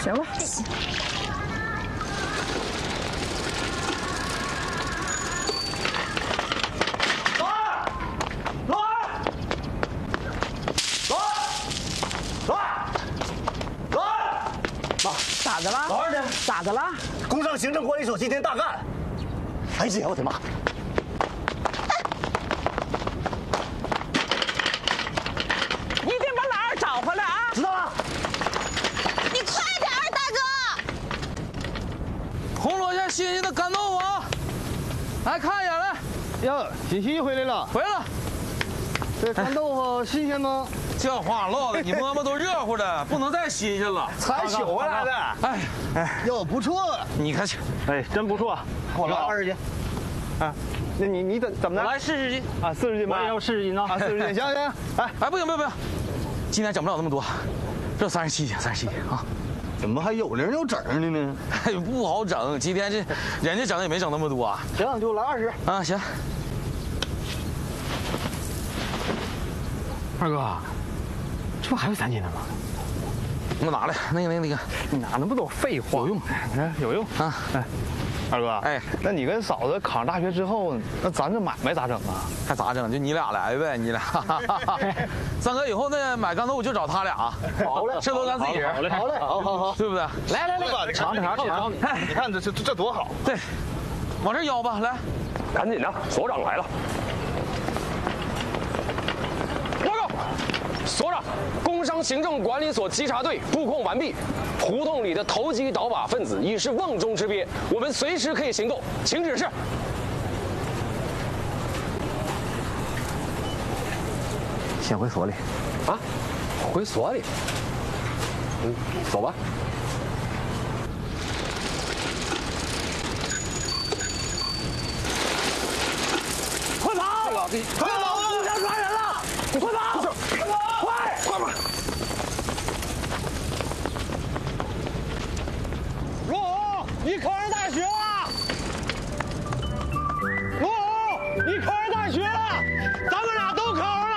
行吧。咋的了？ 老二呢？ 咋的了？ 工商行政管理所今天大干。哎姐，我的妈！ 一定把老二找回来啊！ 知道了。 你快点儿，大哥！铜锣县新鲜的干豆腐啊！来看一眼来。 哟，锦溪回来了。 回来了。 这干豆腐新鲜吗？ 这话唠的，你馍馍都热乎的，不能再新鲜了。 才取回来的。 哎， 哟，不错。 你看去， 哎，真不错。我来20斤。啊，那你怎么的？ 来40斤啊，40斤吧。我也要40斤呢。啊，40斤，行。 哎，不行，今天整不了那么多，这37斤啊。 怎么还有零有整的呢？ 哎，不好整，今天这人家整也没整那么多。 行，就来20。 啊，行。 二哥，这不还有3斤呢吗？ 我拿来，那个， 你拿那么多废话？有用，你看有用啊！哎，二哥， 哎， 那你跟嫂子考上大学之后，那咱这买卖咋整啊？ 还咋整？就你俩来呗，你俩。三哥以后那买干豆腐就找他俩。 好嘞， 这都咱自己人。 好嘞，好， 对不对？ 来，尝。你看这多好。 对，往这腰吧，来， 赶紧的，所长来了。所长，工商行政管理所稽查队布控完毕，胡同里的投机倒把分子已是瓮中之鳖，我们随时可以行动，请指示。 先回所里。 啊，回所里。走吧。 快跑！快跑！互相抓人了！你快跑！快吧！ 罗红，你考上大学了！罗红，你考上大学了！咱们俩都考上了！